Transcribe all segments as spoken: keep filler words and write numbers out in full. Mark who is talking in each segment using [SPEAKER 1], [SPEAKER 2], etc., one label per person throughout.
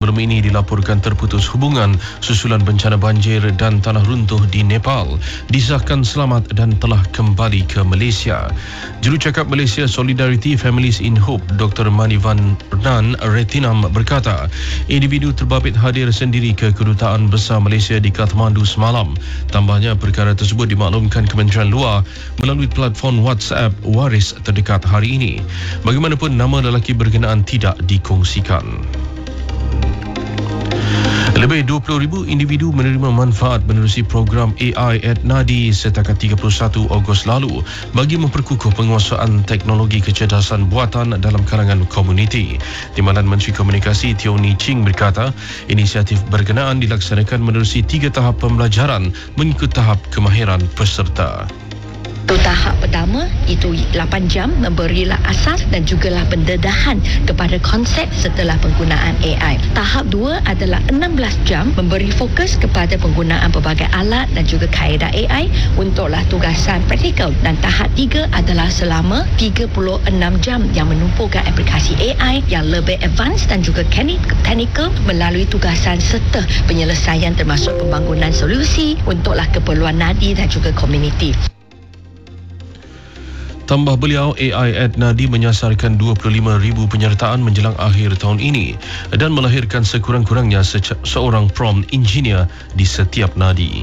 [SPEAKER 1] sebelum ini dilaporkan terputus hubungan susulan bencana banjir dan tanah runtuh di Nepal disahkan selamat dan telah kembali ke Malaysia. Jurucakap Malaysia Solidarity Families in Hope Doktor Manivan Nan Retinam berkata, individu terbabit hadir sendiri ke Kedutaan Besar Malaysia di Kathmandu semalam. Tambahnya, perkara tersebut dimaklumkan Kementerian Luar melalui platform WhatsApp waris terdekat hari ini. Bagaimanapun, nama lelaki berkenaan tidak dikongsikan. Lebih dua puluh ribu individu menerima manfaat menerusi program A I at Nadi setakat tiga puluh satu Ogos lalu bagi memperkukuh penguasaan teknologi kecerdasan buatan dalam kalangan komuniti. Timbalan Menteri Komunikasi Teo Ni Ching berkata, inisiatif berkenaan dilaksanakan menerusi tiga tahap pembelajaran mengikut tahap kemahiran peserta.
[SPEAKER 2] Untuk tahap pertama, itu lapan jam memberilah asas dan jugalah pendedahan kepada konsep setelah penggunaan A I. Tahap dua adalah enam belas jam memberi fokus kepada penggunaan pelbagai alat dan juga kaedah A I untuklah tugasan praktikal. Dan tahap tiga adalah selama tiga puluh enam jam yang menumpukan aplikasi A I yang lebih advance dan juga teknikal melalui tugasan serta penyelesaian termasuk pembangunan solusi untuklah keperluan Nadi dan juga komuniti.
[SPEAKER 1] Tambah beliau, A I at Nadi menyasarkan dua puluh lima ribu penyertaan menjelang akhir tahun ini dan melahirkan sekurang-kurangnya se- seorang prompt engineer di setiap Nadi.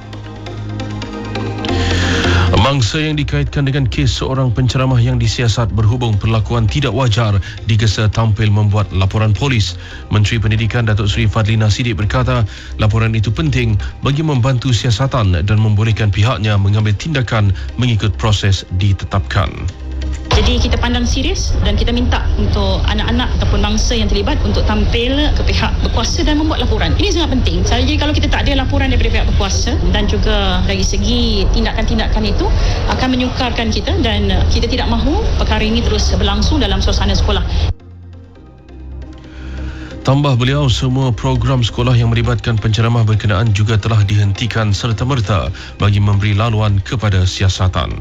[SPEAKER 1] Mangsa yang dikaitkan dengan kes seorang penceramah yang disiasat berhubung perlakuan tidak wajar digesa tampil membuat laporan polis. Menteri Pendidikan Datuk Seri Fadlina Siddiq berkata, laporan itu penting bagi membantu siasatan dan membolehkan pihaknya mengambil tindakan mengikut proses ditetapkan.
[SPEAKER 3] Jadi kita pandang serius dan kita minta untuk anak-anak ataupun mangsa yang terlibat untuk tampil ke pihak berkuasa dan membuat laporan. Ini sangat penting. Jadi kalau kita tak ada laporan daripada pihak berkuasa dan juga dari segi tindakan-tindakan itu akan menyukarkan kita dan kita tidak mahu perkara ini terus berlangsung dalam suasana sekolah.
[SPEAKER 1] Tambah beliau, semua program sekolah yang melibatkan penceramah berkenaan juga telah dihentikan serta-merta bagi memberi laluan kepada siasatan.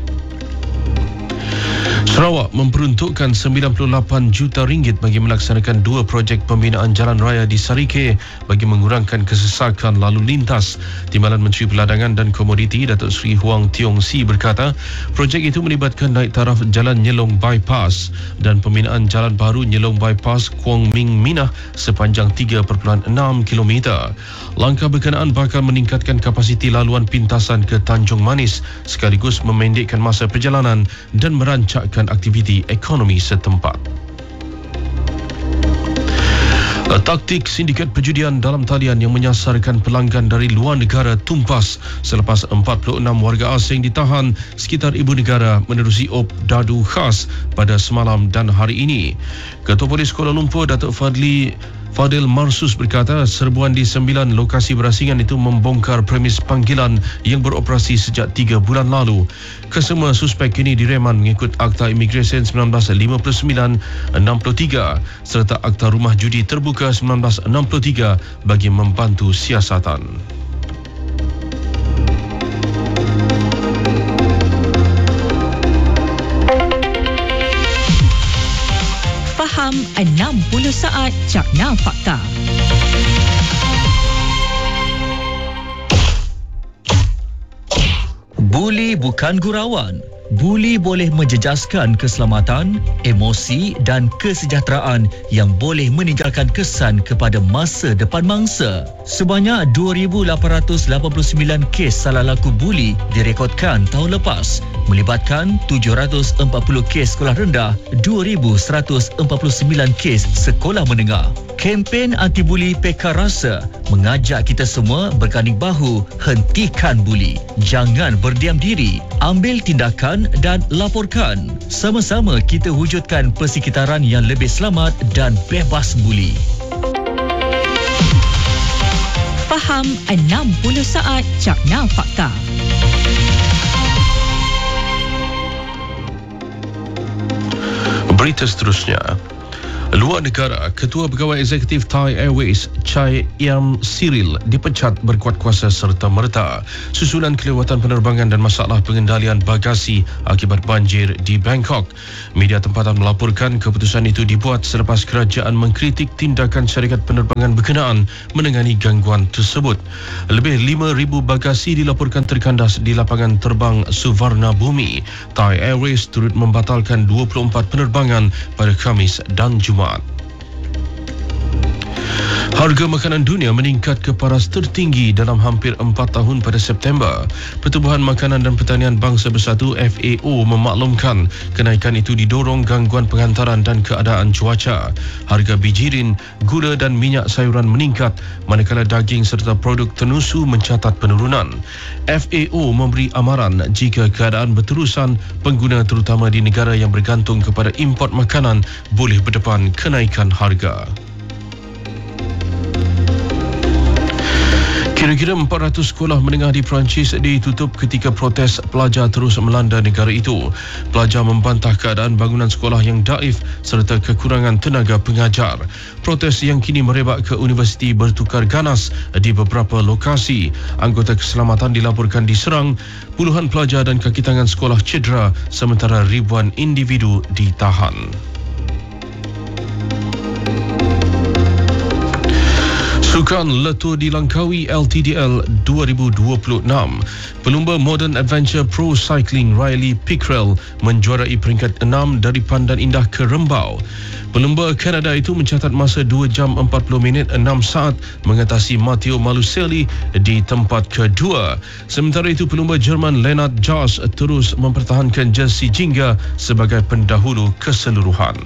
[SPEAKER 1] Sarawak memperuntukkan sembilan puluh lapan juta ringgit bagi melaksanakan dua projek pembinaan jalan raya di Sarike bagi mengurangkan kesesakan lalu lintas. Timbalan Menteri Peladangan dan Komoditi Datuk Seri Huang Tiong Si berkata, projek itu melibatkan naik taraf Jalan Nyelong Bypass dan pembinaan jalan baru Nyelong Bypass Kuang Ming Minah sepanjang tiga perpuluhan enam kilometer. Langkah berkenaan bakal meningkatkan kapasiti laluan pintasan ke Tanjung Manis sekaligus memendekkan masa perjalanan dan merancakkan aktiviti ekonomi setempat. Taktik sindiket perjudian dalam talian yang menyasarkan pelanggan dari luar negara tumpas selepas empat puluh enam warga asing ditahan sekitar ibu negara menerusi op dadu khas pada semalam dan hari ini. Ketua Polis Kuala Lumpur Datuk Fadli Fadil Marsus berkata, serbuan di sembilan lokasi berasingan itu membongkar premis panggilan yang beroperasi sejak tiga bulan lalu. Kesemua suspek kini direman mengikut Akta Imigresen sembilan belas lima puluh sembilan enam puluh tiga serta Akta Rumah Judi Terbuka sembilan belas enam puluh tiga bagi membantu siasatan.
[SPEAKER 4] Faham enam puluh saat Cakna Fakta. Buli bukan gurauan. Buli boleh menjejaskan keselamatan, emosi dan kesejahteraan yang boleh meninggalkan kesan kepada masa depan mangsa. Sebanyak dua ribu lapan ratus lapan puluh sembilan kes salah laku buli direkodkan tahun lepas, melibatkan tujuh ratus empat puluh kes sekolah rendah, dua ribu seratus empat puluh sembilan kes sekolah menengah. Kempen anti-buli Peka Rasa mengajak kita semua berganding bahu hentikan buli. Jangan berdiam diri, ambil tindakan dan laporkan. Sama-sama kita wujudkan persekitaran yang lebih selamat dan bebas buli. Faham enam puluh saat Cakna Fakta.
[SPEAKER 1] Berita seterusnya. Luar negara, Ketua Pegawai Eksekutif Thai Airways, Chai Yam Cyril, dipecat berkuat kuasa serta merta susulan kelewatan penerbangan dan masalah pengendalian bagasi akibat banjir di Bangkok. Media tempatan melaporkan keputusan itu dibuat selepas kerajaan mengkritik tindakan syarikat penerbangan berkenaan menangani gangguan tersebut. Lebih lima ribu bagasi dilaporkan terkandas di lapangan terbang Suvarna Bumi. Thai Airways turut membatalkan dua puluh empat penerbangan pada Khamis dan Jumaat. Harga makanan dunia meningkat ke paras tertinggi dalam hampir empat tahun pada September. Pertubuhan Makanan dan Pertanian Bangsa Bersatu F A O memaklumkan kenaikan itu didorong gangguan penghantaran dan keadaan cuaca. Harga bijirin, gula dan minyak sayuran meningkat, manakala daging serta produk tenusu mencatat penurunan. F A O memberi amaran jika keadaan berterusan, pengguna terutama di negara yang bergantung kepada import makanan boleh berdepan kenaikan harga. Kira-kira empat ratus sekolah menengah di Perancis ditutup ketika protes pelajar terus melanda negara itu. Pelajar membantah keadaan bangunan sekolah yang daif serta kekurangan tenaga pengajar. Protes yang kini merebak ke universiti bertukar ganas di beberapa lokasi. Anggota keselamatan dilaporkan diserang, puluhan pelajar dan kaki tangan sekolah cedera sementara ribuan individu ditahan. Sukan Letuh di Langkawi L T D L dua ribu dua puluh enam. Pelumba Modern Adventure Pro Cycling Riley Pickrell menjuarai peringkat enam dari Pandan Indah ke Rembau. Pelumba Kanada itu mencatat masa dua jam empat puluh minit enam saat mengatasi Matteo Maluselli di tempat kedua. Sementara itu pelumba Jerman Lennart Jars terus mempertahankan jersey jingga sebagai pendahulu keseluruhan.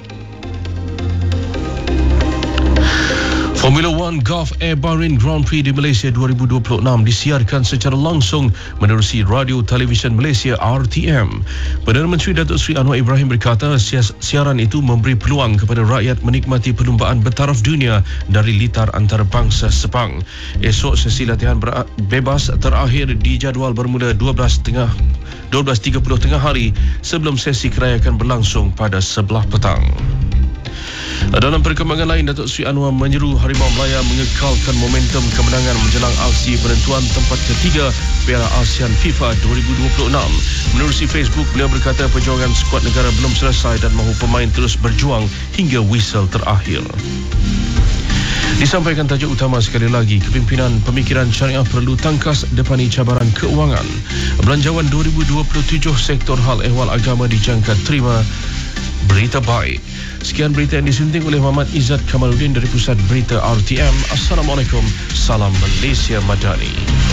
[SPEAKER 1] Formula One Gulf Air Bahrain Grand Prix di Malaysia dua ribu dua puluh enam disiarkan secara langsung menerusi Radio Television Malaysia R T M. Perdana Menteri Datuk Seri Anwar Ibrahim berkata siaran itu memberi peluang kepada rakyat menikmati perlumbaan bertaraf dunia dari litar antarabangsa Sepang. Esok sesi latihan bebas terakhir dijadual bermula dua belas tiga puluh tengah hari sebelum sesi kerayakan berlangsung pada sebelah petang. Dalam perkembangan lain, Datuk Seri Anwar menyeru Harimau Melaya mengekalkan momentum kemenangan menjelang aksi penentuan tempat ketiga Piala ASEAN FIFA dua ribu dua puluh enam. Menerusi Facebook, beliau berkata perjuangan skuad negara belum selesai dan mahu pemain terus berjuang hingga whistle terakhir. Disampaikan tajuk utama sekali lagi, kepimpinan pemikiran syariah perlu tangkas depani cabaran keuangan. Belanjawan dua ribu dua puluh tujuh sektor hal ehwal agama dijangka terima berita baik. Sekian berita yang disunting oleh Muhammad Izzat Kamaluddin dari Pusat Berita R T M. Assalamualaikum, salam Malaysia Madani.